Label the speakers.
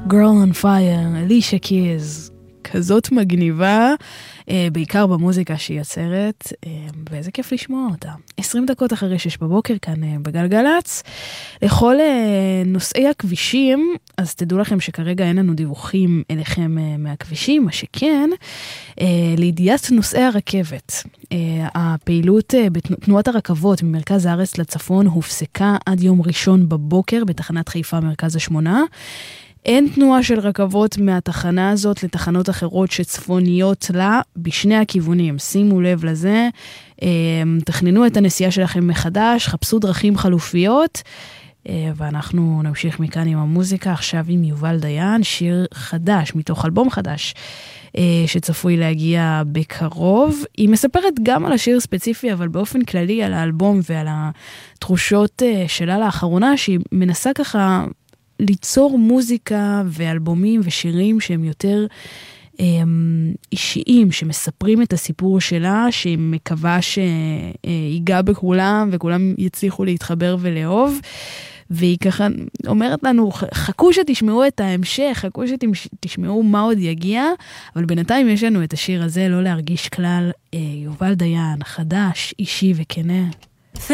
Speaker 1: Girl on Fire, אלישה קיז, כזאת מגניבה, בעיקר במוזיקה שהיא יוצרת, ואיזה כיף לשמוע אותה. 20 דקות אחרי 6 בבוקר כאן בגלגלץ. לכל נושאי הכבישים, אז תדעו לכם שכרגע אין לנו דיווחים אליכם מהכבישים, מה שכן, לידיעת נושאי הרכבת. הפעילות בתנועת הרכבות ממרכז הארץ לצפון הופסקה עד יום ראשון בבוקר בתחנת חיפה מרכז השמונה. אין תנועה של רכבות מהתחנה הזאת לתחנות אחרות שצפוניות לה בשני הכיוונים. שימו לב לזה, תכננו את הנסיעה שלכם מחדש, חפשו דרכים חלופיות, ואנחנו נמשיך מכאן עם המוזיקה, עכשיו עם יובל דיין, שיר חדש, מתוך אלבום חדש, שצפוי להגיע בקרוב. היא מספרת גם על השיר ספציפי, אבל באופן כללי על האלבום ועל התחושות שלה לאחרונה, שהיא מנסה ככה ליצור מוזיקה ואלבומים ושירים שהם יותר אישיים, שמספרים את הסיפור שלה, שהיא מקווה שיגע בכולם וכולם יצליחו להתחבר ולאהוב. והיא ככה אומרת לנו, חכו שתשמעו את ההמשך, חכו שתשמעו מה עוד יגיע, אבל בינתיים יש לנו את השיר הזה, לא להרגיש כלל, יובל דיין, חדש, אישי וכנה.